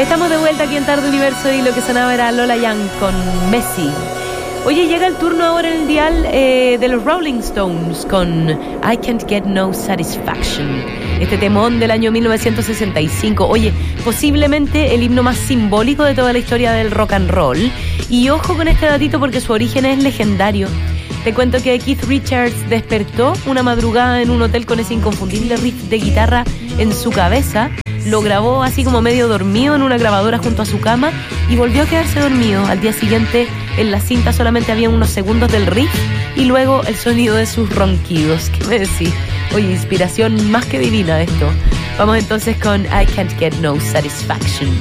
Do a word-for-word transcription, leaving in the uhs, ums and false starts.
Estamos de vuelta aquí en Tarde Universo y lo que sonaba era Lola Young con Messi. Oye, llega el turno ahora en el dial eh, de los Rolling Stones con I Can't Get No Satisfaction. Este temón del año mil novecientos sesenta y cinco. Oye, posiblemente el himno más simbólico de toda la historia del rock and roll. Y ojo con este datito porque su origen es legendario. Te cuento que Keith Richards despertó una madrugada en un hotel con ese inconfundible riff de guitarra en su cabeza. Lo grabó así como medio dormido en una grabadora junto a su cama y volvió a quedarse dormido. Al día siguiente en la cinta solamente había unos segundos del riff y luego el sonido de sus ronquidos. ¿Qué me decís? Oye, inspiración más que divina esto. Vamos entonces con I Can't Get No Satisfaction.